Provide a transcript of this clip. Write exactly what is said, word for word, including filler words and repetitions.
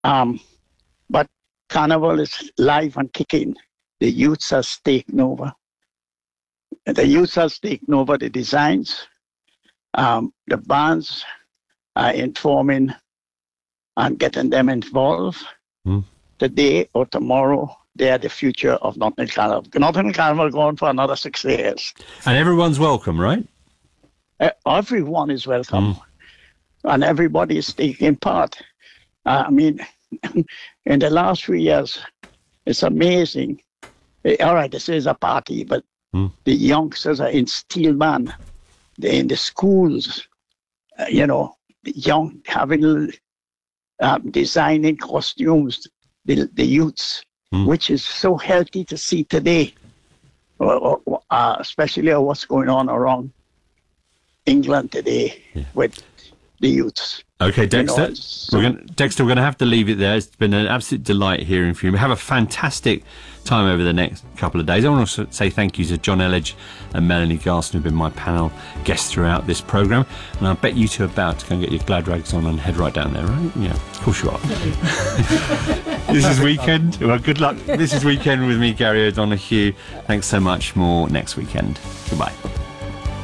Um, but Carnival is live and kicking. The youths are taking over. The youths are taking over the designs. Um, the bands are informing and getting them involved. Mm. Today or tomorrow, they are the future of Notting Hill Carnival. Notting Hill Carnival going for another six years. And everyone's welcome, right? Uh, everyone is welcome. Mm. And everybody is taking part. Uh, I mean, in the last few years, it's amazing. All right, this is a party, but mm. the youngsters are in steel band. They're in the schools, uh, you know, the young having um, designing costumes, the, the youths, mm. which is so healthy to see today, uh, uh, especially what's going on around England today yeah. with the youths. Okay, Dexter, you know, so, we're gonna, Dexter, we're going to have to leave it there. It's been an absolute delight hearing from you. Have a fantastic time over the next couple of days. I want to say thank you to John Elledge and Melanie Garson, who've been my panel guests throughout this programme. And I bet you two are about to go and get your glad rags on and head right down there, right? Yeah, of course you are. This is Weekend. Well, good luck. This is Weekend with me, Gary O'Donoghue. Thanks so much. More next weekend. Goodbye.